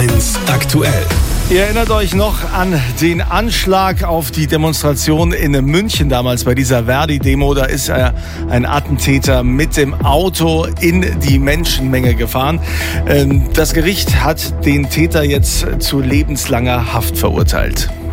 1 aktuell. Ihr erinnert euch noch an den Anschlag auf die Demonstration in München damals bei dieser Verdi-Demo. Da ist ein Attentäter mit dem Auto in die Menschenmenge gefahren. Das Gericht hat den Täter jetzt zu lebenslanger Haft verurteilt.